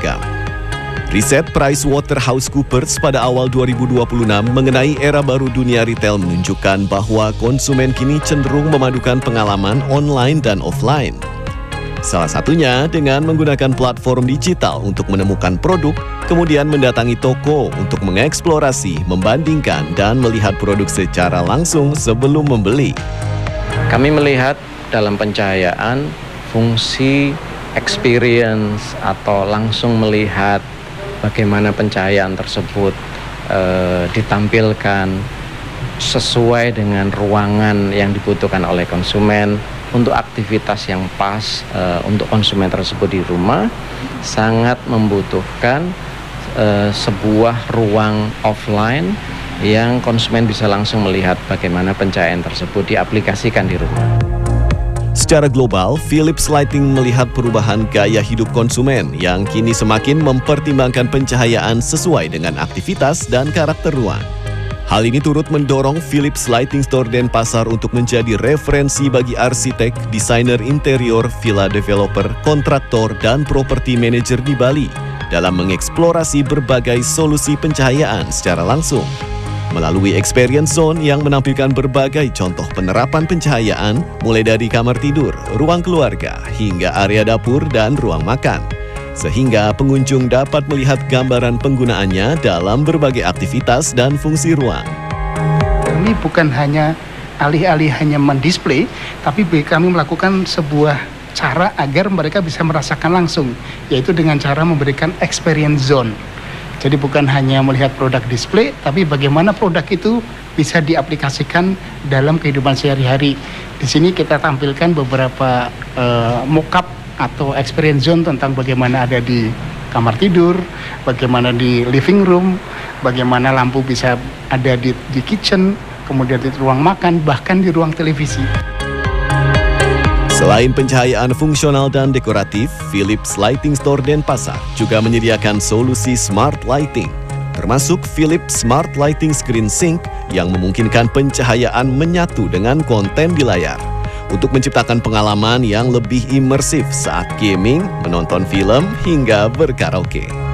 beragam. Riset PricewaterhouseCoopers pada awal 2026 mengenai era baru dunia retail menunjukkan bahwa konsumen kini cenderung memadukan pengalaman online dan offline. Salah satunya dengan menggunakan platform digital untuk menemukan produk, kemudian mendatangi toko untuk mengeksplorasi, membandingkan, dan melihat produk secara langsung sebelum membeli. Kami melihat dalam pencahayaan fungsi experience atau langsung melihat bagaimana pencahayaan tersebut ditampilkan sesuai dengan ruangan yang dibutuhkan oleh konsumen untuk aktivitas yang pas untuk konsumen tersebut di rumah, sangat membutuhkan sebuah ruang offline yang konsumen bisa langsung melihat bagaimana pencahayaan tersebut diaplikasikan di rumah. Secara global, Philips Lighting melihat perubahan gaya hidup konsumen yang kini semakin mempertimbangkan pencahayaan sesuai dengan aktivitas dan karakter ruang. Hal ini turut mendorong Philips Lighting Store Denpasar untuk menjadi referensi bagi arsitek, desainer interior, villa developer, kontraktor, dan properti manager di Bali dalam mengeksplorasi berbagai solusi pencahayaan secara langsung. Melalui Experience Zone yang menampilkan berbagai contoh penerapan pencahayaan, mulai dari kamar tidur, ruang keluarga, hingga area dapur dan ruang makan. Sehingga pengunjung dapat melihat gambaran penggunaannya dalam berbagai aktivitas dan fungsi ruang. Kami bukan hanya alih-alih hanya mendisplay, tapi kami melakukan sebuah cara agar mereka bisa merasakan langsung, yaitu dengan cara memberikan Experience Zone. Jadi bukan hanya melihat produk display, tapi bagaimana produk itu bisa diaplikasikan dalam kehidupan sehari-hari. Di sini kita tampilkan beberapa mock-up atau experience zone tentang bagaimana ada di kamar tidur, bagaimana di living room, bagaimana lampu bisa ada di kitchen, kemudian di ruang makan, bahkan di ruang televisi. Selain pencahayaan fungsional dan dekoratif, Philips Lighting Store Denpasar juga menyediakan solusi smart lighting, termasuk Philips Smart Lighting Screen Sync yang memungkinkan pencahayaan menyatu dengan konten di layar untuk menciptakan pengalaman yang lebih imersif saat gaming, menonton film, hingga berkaraoke.